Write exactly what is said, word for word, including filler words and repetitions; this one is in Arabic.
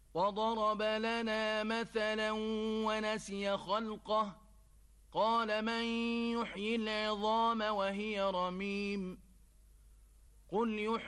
وضرب لنا مثلا ونسي خلقه قال من يحيي العظام وهي رميم قل يحيي